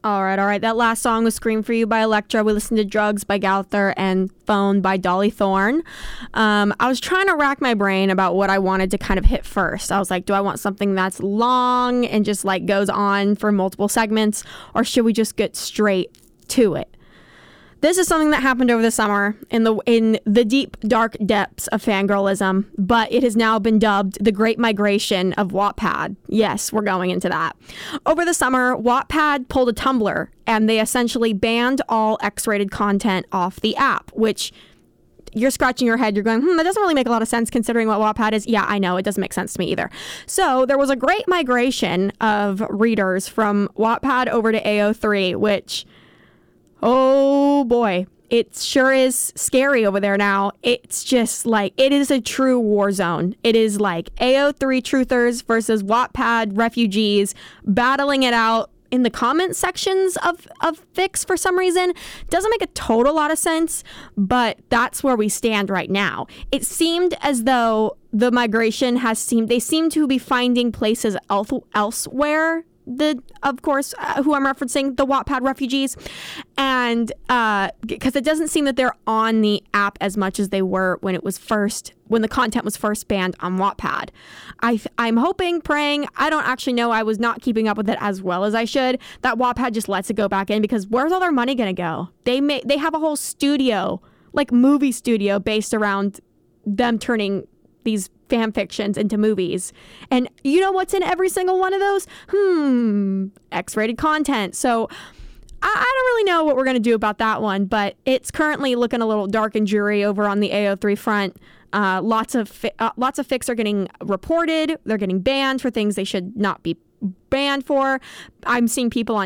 All right. That last song was Scream for You by Elektra. We listened to Drugs by Gauther and Phone by Dolly Thorne. I was trying to rack my brain about what I wanted to kind of hit first. I was like, do I want something that's long and just like goes on for multiple segments, or should we just get straight to it? This is something that happened over the summer in the deep, dark depths of fangirlism, but it has now been dubbed the Great Migration of Wattpad. Yes, we're going into that. Over the summer, Wattpad pulled a Tumblr, and they essentially banned all X-rated content off the app, which you're scratching your head. You're going, that doesn't really make a lot of sense considering what Wattpad is. Yeah, I know. It doesn't make sense to me either. So there was a great migration of readers from Wattpad over to AO3, which... oh boy, it sure is scary over there now. It's just like, it is a true war zone. It is like AO3 truthers versus Wattpad refugees battling it out in the comment sections of Fix for some reason. Doesn't make a total lot of sense, but that's where we stand right now. It seemed as though the migration they seem to be finding places elsewhere. Of course, who I'm referencing, the Wattpad refugees, and because it doesn't seem that they're on the app as much as they were when the content was first banned on Wattpad. I'm hoping, praying, I don't actually know, I was not keeping up with it as well as I should, that Wattpad just lets it go back in, because where's all their money gonna go? They have a whole studio, like movie studio, based around them turning these fan fictions into movies. And you know what's in every single one of those? X-rated content. So I don't really know what we're going to do about that one, but it's currently looking a little dark and dreary over on the AO3 front. Lots of fics are getting reported. They're getting banned for things they should not be banned for. I'm seeing people on